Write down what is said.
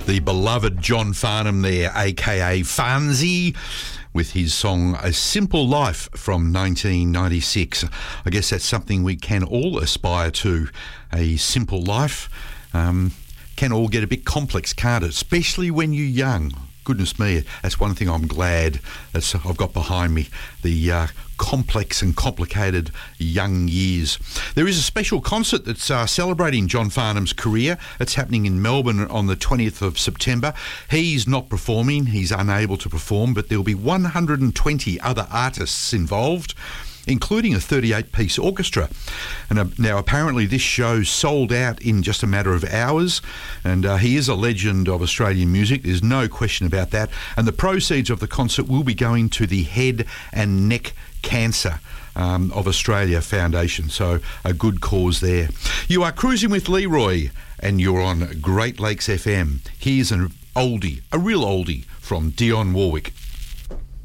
The beloved John Farnham there, a.k.a. Farnsey, with his song A Simple Life from 1996. I guess that's something we can all aspire to, a simple life. Can all get a bit complex, can't it? Especially when you're young. Goodness me, that's one thing I'm glad that I've got behind me, the complex and complicated young years. There is a special concert that's celebrating John Farnham's career. It's happening in Melbourne on the 20th of September. He's not performing, he's unable to perform, but there'll be 120 other artists involved, including a 38-piece orchestra. And now apparently this show's sold out in just a matter of hours, and he is a legend of Australian music, there's no question about that, and the proceeds of the concert will be going to the Head and Neck Cancer of Australia Foundation, so a good cause there. You are cruising with Leroy, and you're on Great Lakes FM. Here's an oldie, a real oldie, from Dionne Warwick.